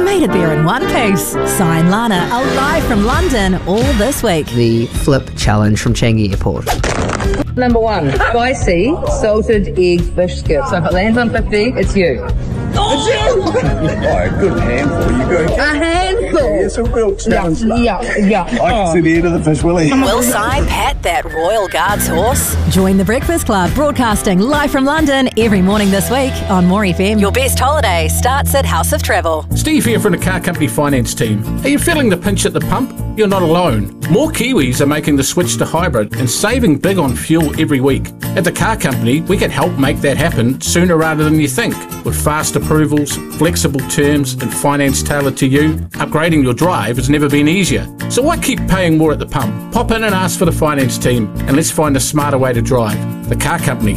made it there in one piece. Sai and Lana are live from London all this week. The Flip Challenge from Changi Airport. Number 1, spicy salted egg fish skip. So if it lands on 50, it's you. It's you! Oh, a good handful. You go. A handful? It's a real challenge. Yeah. I can see the end of the fish, Willie. Will Sai pat that Royal Guards horse? Join the Breakfast Club, broadcasting live from London every morning this week on More FM. Your best holiday starts at House of Travel. Steve here from the Car Company Finance team. Are you feeling the pinch at the pump? You're not alone. More Kiwis are making the switch to hybrid and saving big on fuel every week. At the Car Company, we can help make that happen sooner rather than you think. With fast approvals, flexible terms and finance tailored to you, upgrading your drive has never been easier. So why keep paying more at the pump? Pop in and ask for the finance team and let's find a smarter way to drive. The Car Company.